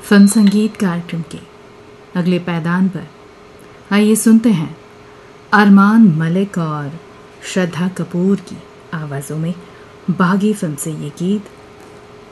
film संगीत कार्यक्रम के अगले पैदान पर आइए सुनते हैं अरमान मलिक और श्रद्धा कपूर की आवाज़ों में बागी फिल्म से ये गीत